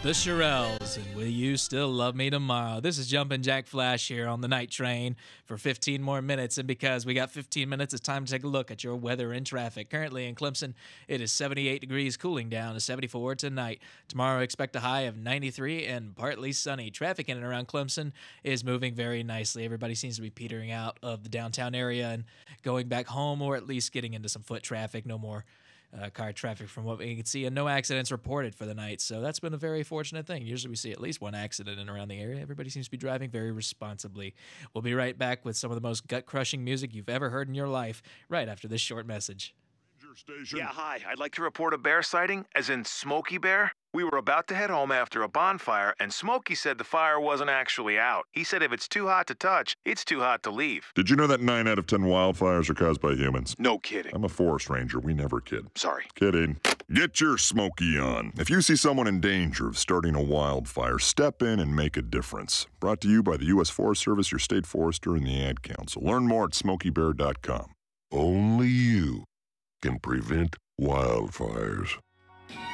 The Shirelles, and Will You Still Love Me Tomorrow? This is Jumpin' Jack Flash here on the night train for 15 more minutes, and because we got 15 minutes, it's time to take a look at your weather and traffic. Currently in Clemson, it is 78 degrees, cooling down to 74 tonight. Tomorrow, expect a high of 93 and partly sunny. Traffic in and around Clemson is moving very nicely. Everybody seems to be petering out of the downtown area and going back home, or at least getting into some foot traffic. No more car traffic from what we can see, and no accidents reported for the night. So that's been a very fortunate thing. Usually we see at least one accident in and around the area. Everybody seems to be driving very responsibly. We'll be right back with some of the most gut-crushing music you've ever heard in your life right after this short message. Yeah, hi. I'd like to report a bear sighting, as in Smokey Bear. We were about to head home after a bonfire, and Smokey said the fire wasn't actually out. He said if it's too hot to touch, it's too hot to leave. Did you know that 9 out of 10 wildfires are caused by humans? No kidding. I'm a forest ranger. We never kid. Sorry. Kidding. Get your Smokey on. If you see someone in danger of starting a wildfire, step in and make a difference. Brought to you by the U.S. Forest Service, your state forester, and the Ad Council. Learn more at smokeybear.com. Only you can prevent wildfires.